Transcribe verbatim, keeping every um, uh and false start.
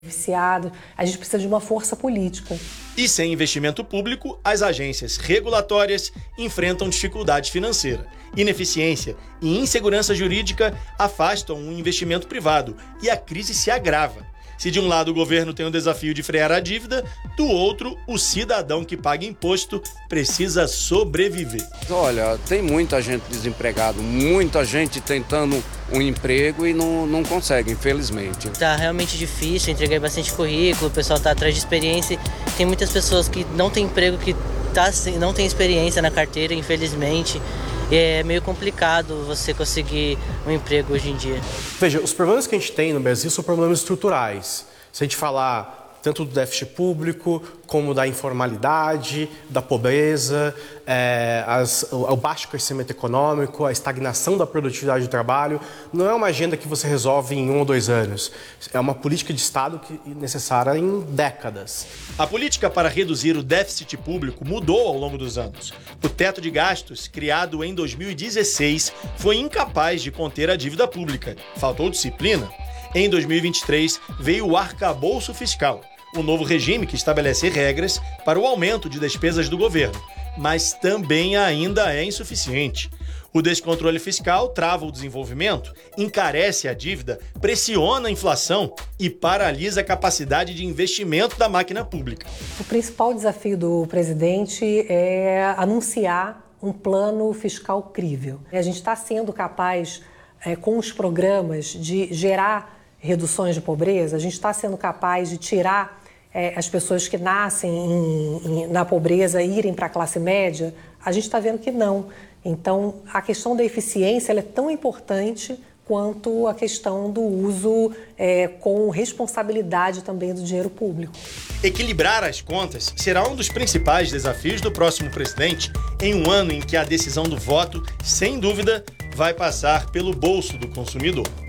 Viciado, a gente precisa de uma força política. E sem investimento público, as agências regulatórias enfrentam dificuldade financeira. Ineficiência e insegurança jurídica afastam um investimento privado e a crise se agrava. Se de um lado o governo tem o desafio de frear a dívida, do outro, o cidadão que paga imposto precisa sobreviver. Olha, tem muita gente desempregada, muita gente tentando um emprego e não, não consegue, infelizmente. Tá realmente difícil, entreguei bastante currículo, o pessoal tá atrás de experiência. Tem muitas pessoas que não têm emprego, que tá, não tem experiência na carteira, infelizmente. É meio complicado você conseguir um emprego hoje em dia. Veja, os problemas que a gente tem no Brasil são problemas estruturais. Se a gente falar tanto do déficit público, como da informalidade, da pobreza, é, as, o, o baixo crescimento econômico, a estagnação da produtividade do trabalho, não é uma agenda que você resolve em um ou dois anos. É uma política de Estado que é necessária em décadas. A política para reduzir o déficit público mudou ao longo dos anos. O teto de gastos, criado em dois mil e dezesseis, foi incapaz de conter a dívida pública. Faltou disciplina. Em dois mil e vinte e três, veio o arcabouço fiscal, o novo regime que estabelece regras para o aumento de despesas do governo, mas também ainda é insuficiente. O descontrole fiscal trava o desenvolvimento, encarece a dívida, pressiona a inflação e paralisa a capacidade de investimento da máquina pública. O principal desafio do presidente é anunciar um plano fiscal crível. A gente está sendo capaz, é, com os programas, de gerar reduções de pobreza, a gente está sendo capaz de tirar é, as pessoas que nascem em, em, na pobreza e irem para a classe média. A gente está vendo que não. Então, a questão da eficiência ela é tão importante quanto a questão do uso é, com responsabilidade também do dinheiro público. Equilibrar as contas será um dos principais desafios do próximo presidente em um ano em que a decisão do voto, sem dúvida, vai passar pelo bolso do consumidor.